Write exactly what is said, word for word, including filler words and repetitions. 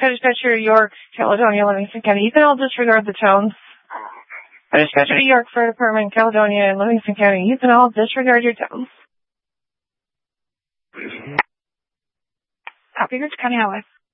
County Dispatcher, York, Caledonia, Livingston County. You can all disregard the tones. County Dispatcher, York, Fire Department, Caledonia, and Livingston County. You can all disregard your tones. Copy, Rich County Highway.